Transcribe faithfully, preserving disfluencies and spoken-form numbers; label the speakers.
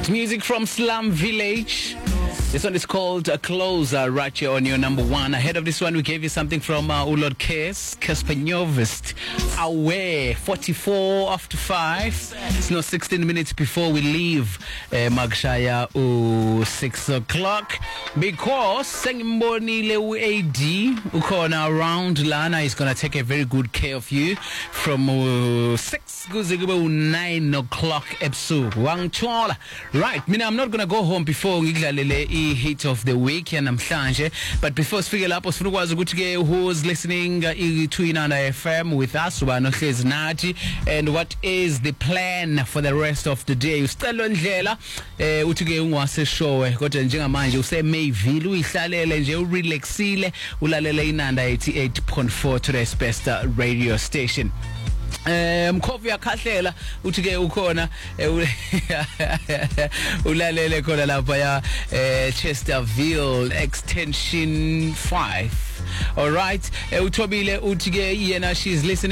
Speaker 1: Music from Slum Village. This one is called a Closer, right here on your number one. Ahead of this one, we gave you something from uh, Ulod Kes, Kaspanovist. Away, forty-four after five. It's now sixteen minutes before we leave uh, Magshaya uh, six o'clock. Because Sengimbonile U-A D, Ukona around Lana is going to take a very good care of you from uh, six to nine o'clock episode. Wang Chola. Right, Mina, I'm not going to go home before Ngiglalele hit of the week and namhlanje, but before sifike lapho sifuna ukwazi ukuthi ke who's listening uh, to Inana F M with us ubano hlezi nathi, and what is the plan for the rest of the day. Usicela ndlela eh uthi ke ungwase show kodwa njengamanje use Mayville uyihlalele nje urelaxile ulalele Inanda eighty-eight point four today's best uh, radio station. Um Mkhofi yakhahlela uthi ke ukhona ulalele khona lapha ya Chesterville extension five. All right, uthobile uthi ke yena she's listening